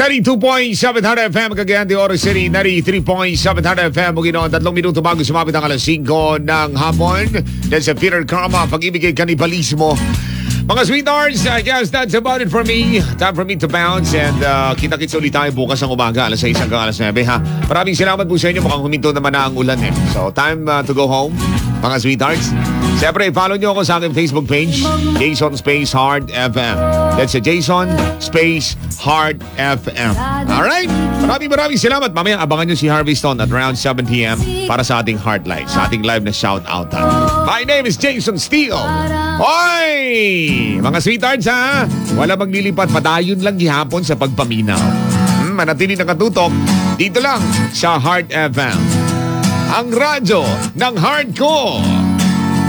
92.7 Hard FM, Cagayan de Oro City, 93.7 Hard FM. Mugino, 3 minuto bago sumapit ang alas 5 ng hapon. That's a Peter Karma, pag-ibig ay kanibalismo. Mga sweethearts, I guess that's about it for me. Time for me to bounce and kita-kits ulit tayo bukas ng umaga, alas 6 hanggang alas 9 ha. Maraming salamat po sa inyo, mukhang huminto naman na ang ulan eh. So time to go home, mga sweethearts. Siyempre, follow nyo ako sa aking Facebook page, Jason Space Hard FM. That's a Jason Space Hard FM. Alright? Maraming salamat. Mamaya abangan nyo si Harvey Stone at around 7 p.m. para sa ating Heart Live, sa ating live na shout-out. My name is Jason Steele. Hoy! Mga sweethearts ha, wala maglilipat, padayon lang gihapon sa pagpaminaw. Manatili nakatutok dito lang sa Heart FM. Ang radyo ng Hardcore.